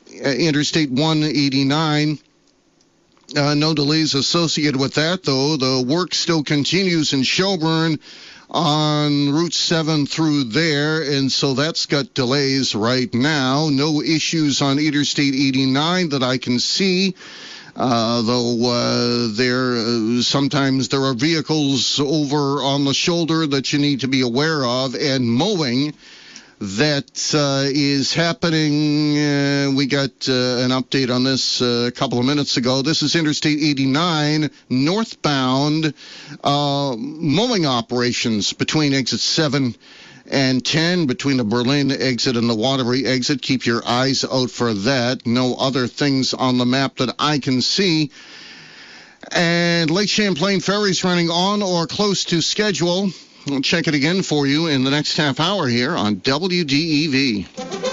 Interstate 189. No delays associated with that, though. The work still continues in Shelburne on Route 7 through there, and so that's got delays right now. No issues on Interstate 89 that I can see, though sometimes there are vehicles over on the shoulder that you need to be aware of, and mowing that is happening. We got an update on this a couple of minutes ago. This is Interstate 89 northbound mowing operations between exit 7 and 10, between the Berlin exit and the Waterbury exit. Keep your eyes out for that. No other things on the map that I can see. And Lake Champlain Ferry's running on or close to schedule. We'll check it again for you in the next half hour here on WDEV.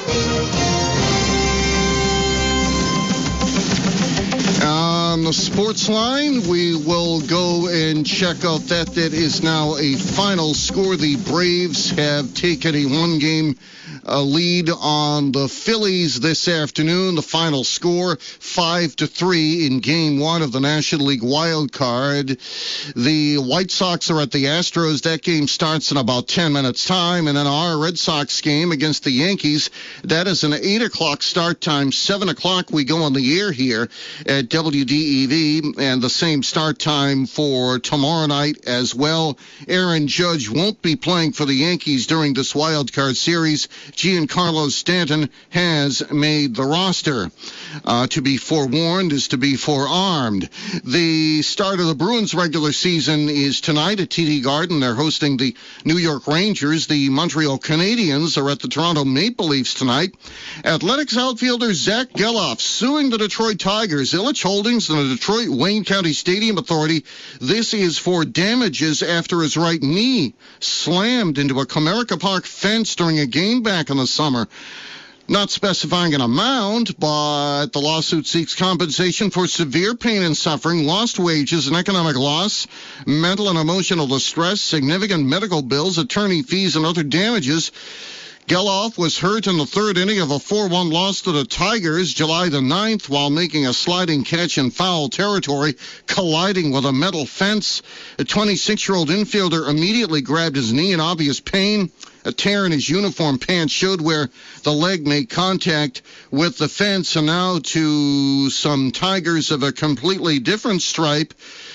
On the sports line, we will go and check out that is now a final score. The Braves have taken a one-game lead on the Phillies this afternoon. The final score, 5-3 in Game 1 of the National League Wild Card. The White Sox are at the Astros. That game starts in about 10 minutes' time. And then our Red Sox game against the Yankees, that is an 8 o'clock start time. 7 o'clock we go on the air here at WDEV, and the same start time for tomorrow night as well. Aaron Judge won't be playing for the Yankees during this Wild Card series. Giancarlo Stanton has made the roster. To be forewarned is to be forearmed. The start of the Bruins regular season is tonight at TD Garden. They're hosting the New York Rangers. The Montreal Canadiens are at the Toronto Maple Leafs tonight. Athletics outfielder Zach Geloff suing the Detroit Tigers, Ilitch Holdings, and the Detroit Wayne County Stadium Authority. This is for damages after his right knee slammed into a Comerica Park fence during a game back in the summer. Not specifying an amount, but the lawsuit seeks compensation for severe pain and suffering, lost wages and economic loss, mental and emotional distress, significant medical bills, attorney fees, and other damages. Geloff was hurt in the third inning of a 4-1 loss to the Tigers July the 9th while making a sliding catch in foul territory, colliding with a metal fence. A 26-year-old infielder immediately grabbed his knee in obvious pain. A tear in his uniform pants showed where the leg made contact with the fence. And now to some Tigers of a completely different stripe.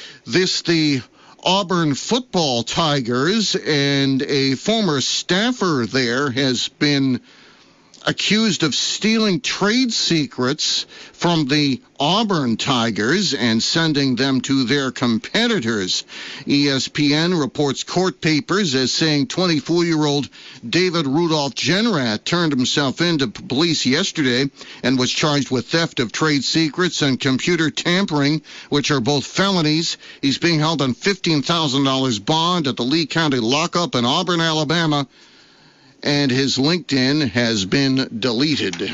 The Auburn football Tigers, and a former staffer there has been accused of stealing trade secrets from the Auburn Tigers and sending them to their competitors. ESPN reports court papers as saying 24-year-old David Rudolph Jenrat turned himself in to police yesterday and was charged with theft of trade secrets and computer tampering, which are both felonies. He's being held on $15,000 bond at the Lee County lockup in Auburn, Alabama, and his LinkedIn has been deleted.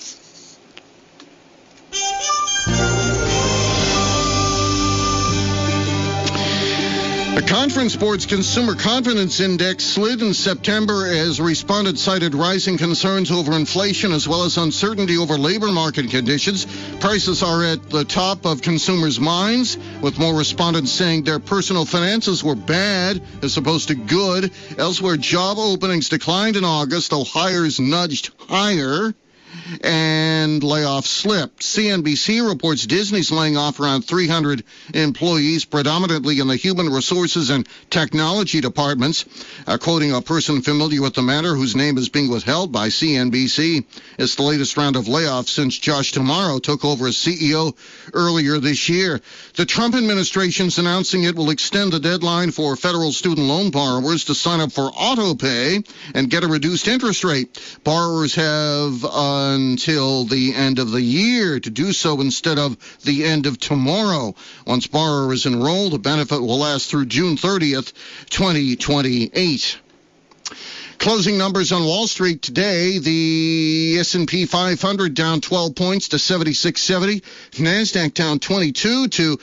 The Conference Board's Consumer Confidence Index slid in September as respondents cited rising concerns over inflation as well as uncertainty over labor market conditions. Prices are at the top of consumers' minds, with more respondents saying their personal finances were bad as opposed to good. Elsewhere, job openings declined in August, though hires nudged higher, and layoffs slipped. CNBC reports Disney's laying off around 300 employees, predominantly in the human resources and technology departments. Quoting a person familiar with the matter whose name is being withheld by CNBC, it's the latest round of layoffs since Josh D'Amaro took over as CEO earlier this year. The Trump administration's announcing it will extend the deadline for federal student loan borrowers to sign up for auto pay and get a reduced interest rate. Borrowers have until the end of the year to do so instead of the end of tomorrow. Once borrower is enrolled, the benefit will last through June 30th, 2028. Closing numbers on Wall Street today, the S&P 500 down 12 points to 7670. NASDAQ down 22 to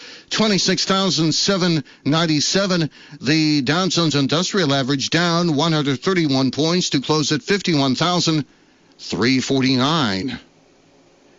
26,797. The Dow Jones Industrial Average down 131 points to close at 51,349.